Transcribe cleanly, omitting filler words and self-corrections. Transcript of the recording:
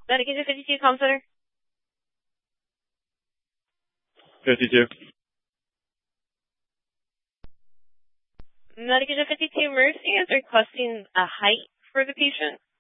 Medication 52, Comm Center. 52. Medication 52, Mercy is requesting a height for the patient.